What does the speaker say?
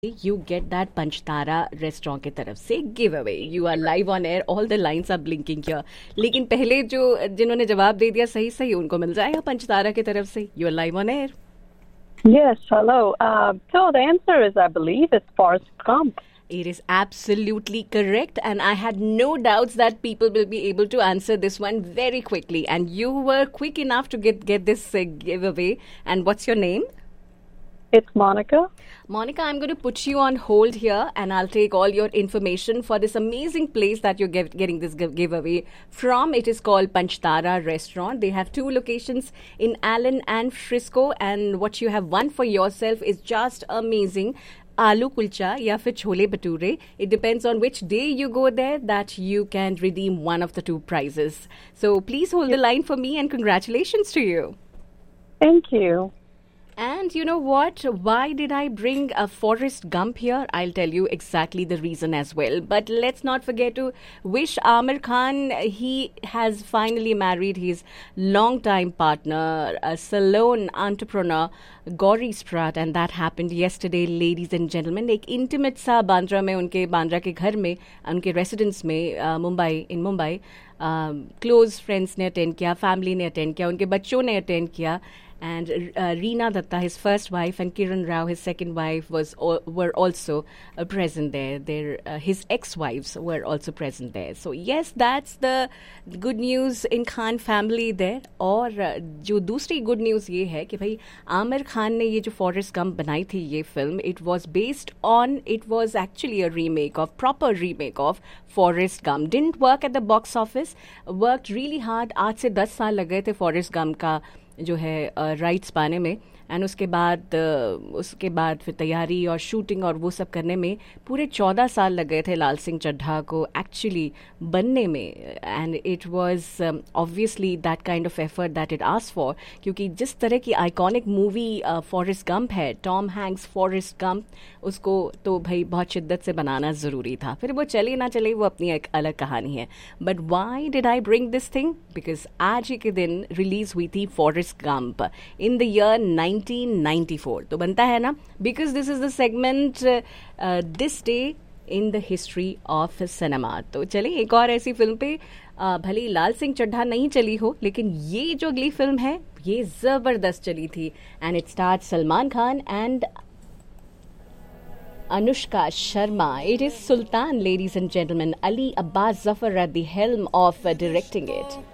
You get that Panj Taara restaurant की तरफ से give away. You are live on air, all the lines are blinking here. लेकिन पहले जो जिन्होंने जवाब दे दिया सही सही उनको मिल जाएगा पंचतारा की तरफ से. You are live on air. Yes, hello. So the answer is, I believe, it's Forrest Gump. It is absolutely correct, and I had no doubts that people will be able to answer this one very quickly. And you were quick enough to get this giveaway. And what's your name? It's Monica. Monica, I'm going to put you on hold here and I'll take all your information for this amazing place that you're getting this giveaway from. It is called Panchtara Restaurant. They have two locations in Allen and Frisco, and what you have won for yourself is just amazing. Aloo kulcha ya fir chole bhature. It depends on which day you go there that you can redeem one of the two prizes. So please hold the line for me and congratulations to you. Thank you. And you know what? Why did I bring a Forrest Gump here? I'll tell you exactly the reason as well. But let's not forget to wish Amir Khan. He has finally married his longtime partner, a salon entrepreneur, Gauri Spratt, and that happened yesterday, ladies and gentlemen. एक intimate सा बांद्रा में उनके बांद्रा के घर में उनके residence में Mumbai close friends ने अटेंड किया, फैमिली ने अटेंड किया, उनके बच्चों ने अटेंड किया. And Reena Datta, his first wife, and Kiran Rao, his second wife, were also present there. His ex-wives were also present there. So yes, that's the good news in Khan family there. और जो दूसरी good news ये है कि भाई आमिर खान ने ये जो Forrest Gump बनाई थी ये film, it was actually a proper remake of Forrest Gump. Didn't work at the box office, worked really hard. 8 से 10 साल लग गए थे Forrest Gump का जो है राइट्स पाने में. एंड उसके बाद फिर तैयारी और शूटिंग और वो सब करने में पूरे 14 साल लग गए थे लाल सिंह चड्ढा को एक्चुअली बनने में. And it was obviously that kind of effort that it asked for, क्योंकि जिस तरह की आइकॉनिक मूवी फॉरेस्ट गंप है, टॉम हैंक्स फॉरेस्ट गंप, उसको तो भाई बहुत शिद्दत से बनाना ज़रूरी था. फिर वो चले ना चले वो अपनी एक अलग कहानी है. But why did I bring this thing? Because आज ही के दिन रिलीज हुई थी Forrest Gump in the year 1994. तो बनता है ना, because this is the segment this day in the history of cinema. तो चलिए एक और ऐसी फिल्म पे भले लाल सिंह चड्ढा नहीं चली हो, लेकिन ये जो अगली फिल्म है ये जबरदस्त चली थी. And it stars Salman Khan and Anushka Sharma. It is Sultan, ladies and gentlemen. Ali Abbas Zafar at the helm of directing it.